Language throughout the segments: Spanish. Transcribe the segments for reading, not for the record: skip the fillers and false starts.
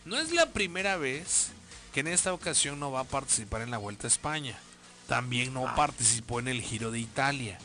No es la primera vez que en esta ocasión no va a participar en la Vuelta a España. También no participó en el Giro de Italia.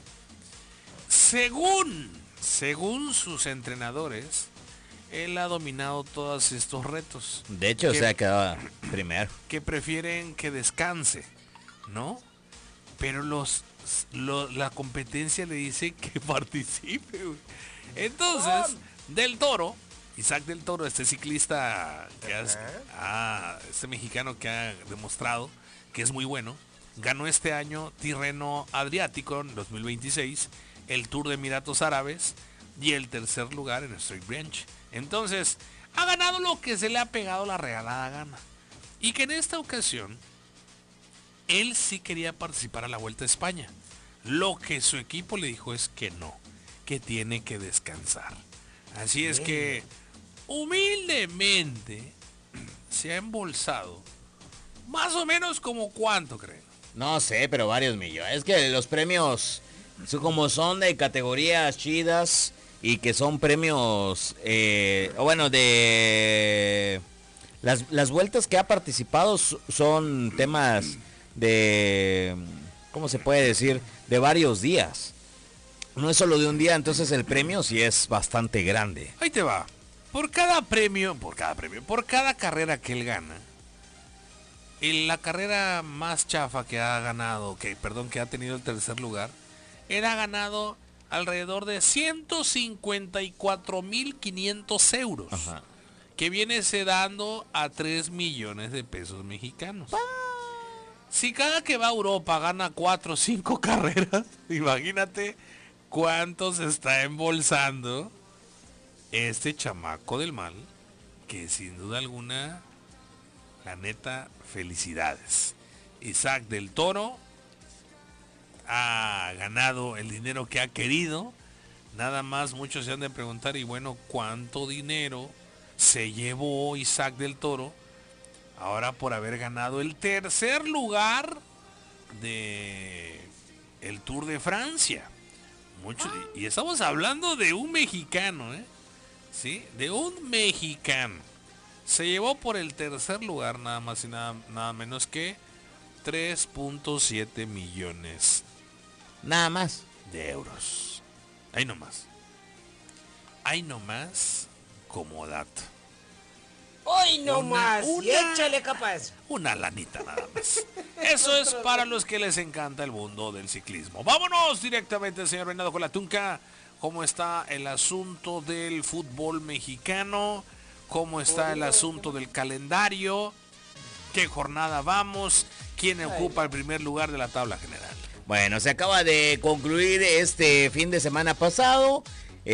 Según sus entrenadores, él ha dominado todos estos retos. De hecho, se ha quedado primero. Que prefieren que descanse, ¿no? Pero la competencia le dice que participe, güey. Entonces, Isaac del Toro, este ciclista este mexicano que ha demostrado que es muy bueno, ganó este año Tirreno Adriático en 2026, el Tour de Emiratos Árabes y el tercer lugar en Straight Branch. Entonces, ha ganado lo que se le ha pegado la regalada gana. Y que en esta ocasión, él sí quería participar a la Vuelta a España. Lo que su equipo le dijo es que no, que tiene que descansar. Así es que, humildemente, se ha embolsado más o menos como cuánto, creen. No sé, pero varios millones. Es que los premios, como son de categorías chidas y que son premios, de las vueltas que ha participado son temas de, ¿cómo se puede decir? De varios días. No es solo de un día, entonces el premio sí es bastante grande. Ahí te va. Por cada carrera que él gana, en la carrera más chafa que ha ganado, que ha tenido el tercer lugar, él ha ganado alrededor de 154,500 euros. Ajá. Que viene dando a 3 millones de pesos mexicanos. Si cada que va a Europa gana 4 o 5 carreras, imagínate cuánto se está embolsando este chamaco del mal, que sin duda alguna, la neta, felicidades. Isaac del Toro ha ganado el dinero que ha querido. Nada más muchos se han de preguntar, y bueno, ¿cuánto dinero se llevó Isaac del Toro ahora por haber ganado el tercer lugar de el Tour de Francia? Y estamos hablando de un mexicano, ¿sí? De un mexicano. Se llevó por el tercer lugar nada más y nada menos que 3.7 millones. Nada más. De euros. Ahí nomás. Como dato. Hoy nomás. Y échale capaz. Una lanita nada más. Eso es para los que les encanta el mundo del ciclismo. Vámonos directamente, señor Venado, con la tunca. ¿Cómo está el asunto del fútbol mexicano? ¿Cómo está el asunto del calendario? ¿Qué jornada vamos? ¿Quién ocupa el primer lugar de la tabla general? Bueno, se acaba de concluir este fin de semana pasado.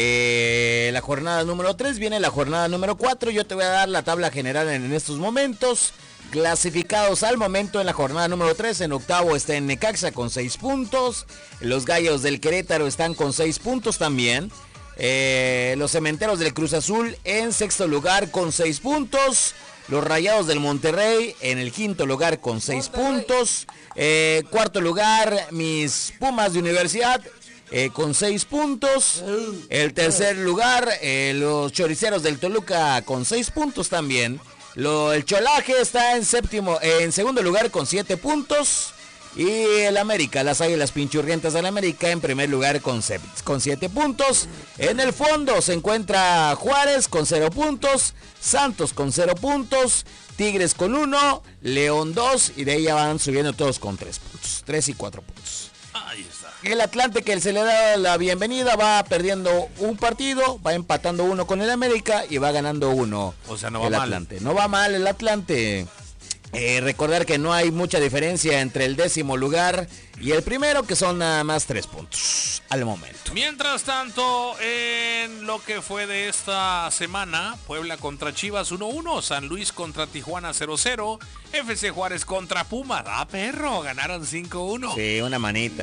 La jornada número 3, viene la jornada número 4. Yo te voy a dar la tabla general en estos momentos. Clasificados al momento en la jornada número 3, en octavo está en Necaxa con 6 puntos. Los Gallos del Querétaro están con 6 puntos también. Los Cementeros del Cruz Azul en sexto lugar con 6 puntos. Los Rayados del Monterrey en el quinto lugar con 6 puntos. Cuarto lugar, mis Pumas de Universidad con 6 puntos. El tercer lugar, los Choriceros del Toluca con 6 puntos también. El Cholaje está en segundo lugar con 7 puntos. Y el América, las Águilas Pinchurrientas del América en primer lugar con 7 puntos. En el fondo se encuentra Juárez con 0 puntos, Santos con 0 puntos, Tigres con 1, León 2 y de ahí ya van subiendo todos con 3 puntos, 3 y 4 puntos. Ahí está. El Atlante, que se le da la bienvenida, va perdiendo un partido, va empatando 1 con el América y va ganando 1. O sea, no va el mal. Atlante. No va mal el Atlante. Recordar que no hay mucha diferencia entre el 10º lugar y el primero, que son nada más 3 puntos al momento. Mientras tanto, en lo que fue de esta semana, Puebla contra Chivas 1-1, San Luis contra Tijuana 0-0, FC Juárez contra Pumas, perro, ganaron 5-1. Sí, una manita.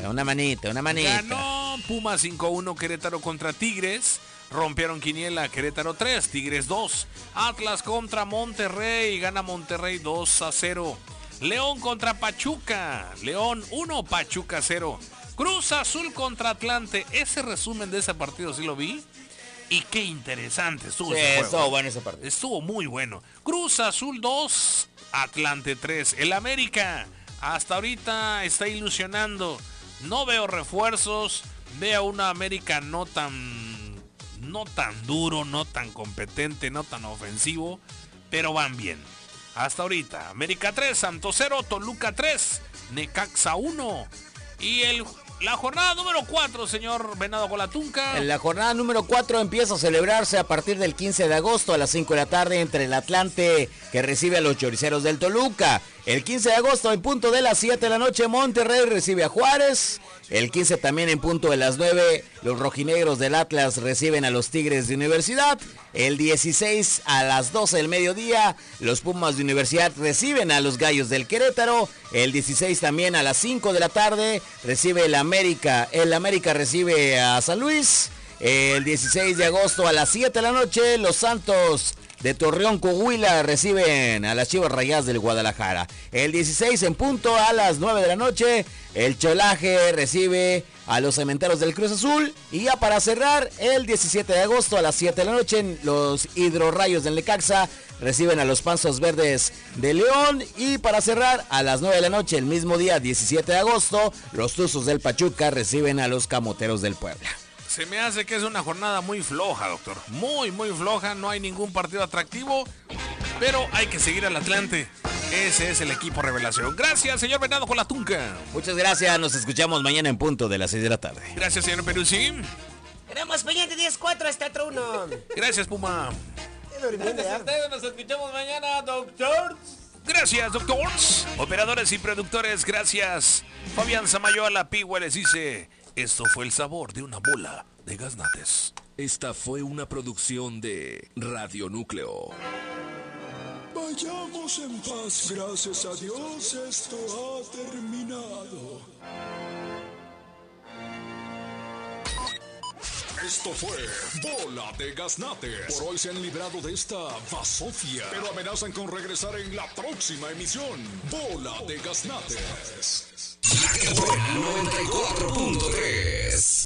Ganó Pumas 5-1, Querétaro contra Tigres. Rompieron quiniela, Querétaro 3, Tigres 2. Atlas contra Monterrey, gana Monterrey 2-0. León contra Pachuca, León 1, Pachuca 0. Cruz Azul contra Atlante, ese resumen de ese partido sí lo vi. Y qué interesante estuvo Sí, ese juego. estuvo bueno ese partido. Estuvo muy bueno. Cruz Azul 2, Atlante 3. El América hasta ahorita está ilusionando. No veo refuerzos. Veo una América no tan duro, no tan competente, no tan ofensivo. Pero van bien. Hasta ahorita. América 3, Santos 0, Toluca 3, Necaxa 1. Y la jornada número 4, señor Venado Colatunca. La jornada número 4 empieza a celebrarse a partir del 15 de agosto a las 5 de la tarde entre el Atlante, que recibe a los Choriceros del Toluca. El 15 de agosto en punto de las 7 de la noche Monterrey recibe a Juárez. El 15 también en punto de las 9 los rojinegros del Atlas reciben a los Tigres de Universidad. El 16 a las 12 del mediodía los Pumas de Universidad reciben a los Gallos del Querétaro. El 16 también a las 5 de la tarde recibe el América. El América recibe a San Luis. El 16 de agosto a las 7 de la noche los Santos de Torreón, Coahuila reciben a las Chivas Rayadas del Guadalajara. El 16 en punto a las 9 de la noche, el Cholaje recibe a los Cementeros del Cruz Azul. Y ya para cerrar, el 17 de agosto a las 7 de la noche, los Hidrorrayos del Necaxa reciben a los Panzos Verdes de León. Y para cerrar, a las 9 de la noche, el mismo día, 17 de agosto, los Tuzos del Pachuca reciben a los Camoteros del Puebla. Se me hace que es una jornada muy floja, doctor. Muy floja. No hay ningún partido atractivo. Pero hay que seguir al Atlante. Ese es el equipo revelación. Gracias, señor Venado Colatunca. Muchas gracias. Nos escuchamos mañana en punto de las 6 de la tarde. Gracias, señor Peruzzi. Tenemos pendiente 10-4 hasta otro 1. Gracias, Puma. Nos escuchamos mañana, doctor. Gracias, doctores. Operadores y productores, gracias. Fabián Samayoa Pigua les dice... Esto fue el sabor de una bola de gaznates. Esta fue una producción de Radio Núcleo. Vayamos en paz, gracias a Dios, esto ha terminado. Esto fue Bola de Gaznates. Por hoy se han librado de esta basofia, pero amenazan con regresar en la próxima emisión. Bola de Gaznates. 94.3.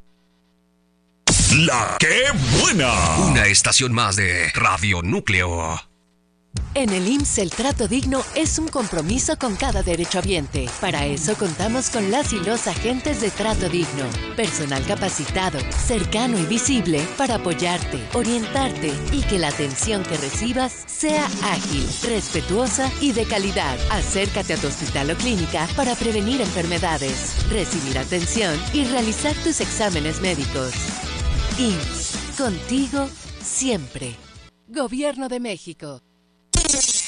La que buena. Una estación más de Radio Núcleo. En el IMSS el trato digno es un compromiso con cada derechohabiente. Para eso contamos con las y los agentes de trato digno. Personal capacitado, cercano y visible para apoyarte, orientarte y que la atención que recibas sea ágil, respetuosa y de calidad. Acércate a tu hospital o clínica para prevenir enfermedades, recibir atención y realizar tus exámenes médicos. IMSS, contigo siempre. Gobierno de México.